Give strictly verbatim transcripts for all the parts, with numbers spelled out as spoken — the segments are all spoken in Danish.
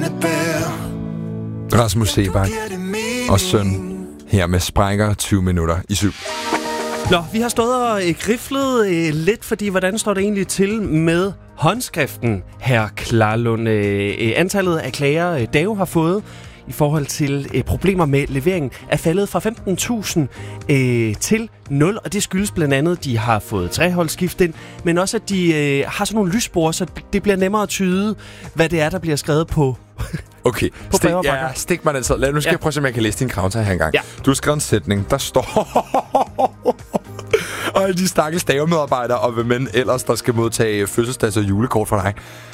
Rasmus Seebach og søn her med Sprækker tyve minutter i syv. Nå, vi har stået og øh, griflet øh, lidt, fordi hvordan står det egentlig til med håndskriften, herr Klarlund? Øh, øh, antallet af klager, øh, Dave har fået i forhold til øh, problemer med leveringen, er faldet fra femten tusind øh, til nul, og det skyldes blandt andet, at de har fået treholdsskift ind, men også, at de øh, har sådan nogle lysspor, så det bliver nemmere at tyde, hvad det er, der bliver skrevet på. Okay, på stik, ja, stik mig den så. Lad, nu skal ja. jeg prøve, om jeg kan læse din counter her engang. Ja. Du har skrevet en sætning, der står... og de stakkels stavemedarbejdere, og hvem end ellers, der skal modtage fødselsdags- og julekort fra dig.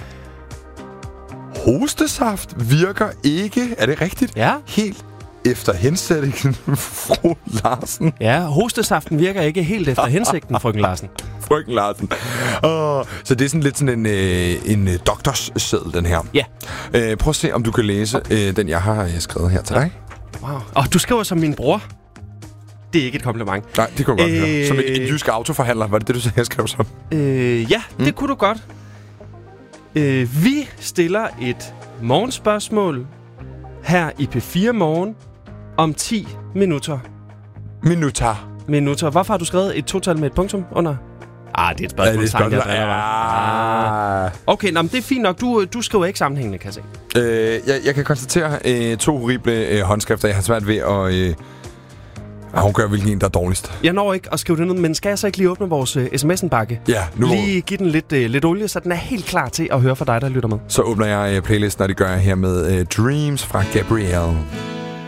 Hostesaft virker ikke, er det rigtigt? Ja. Helt efter hensætningen, fru Larsen. Ja, hostesaften virker ikke helt efter hensigten, frøken Larsen. Frøken Larsen. Oh, så det er sådan lidt sådan en, øh, en doktorsseddel, den her. Ja. Øh, prøv at se, om du kan læse øh, den, jeg har skrevet her til dig. Wow. Og du skriver som min bror. Det er ikke et kompliment. Nej, det kunne jeg godt øh... høre. Som en, en jysk autoforhandler, var det det, du sagde, jeg skrev som? Øh, ja, mm. det kunne du godt. Øh, vi stiller et morgenspørgsmål her i P fire Morgen om ti minutter. Minutter. Minutter. Hvorfor har du skrevet et total med et punktum under? Ah, det er et spørgsmål. Ja, det er et spørgsmål. Ja. Okay, nå, men det er fint nok. Du, du skriver ikke sammenhængende, kan jeg se. Øh, jeg, jeg kan konstatere øh, to horrible øh, håndskrifter. Jeg har svært ved at øh, afgøre, hvilken en, der er dårligst. Jeg når ikke at skrive det ned, men skal jeg så ikke lige åbne vores øh, sms'en-bakke? Ja, nu lige give den lidt, øh, lidt olie, så den er helt klar til at høre for dig, der lytter med. Så åbner jeg øh, playlisten, og det gør jeg her med øh, Dreams fra Gabrielle.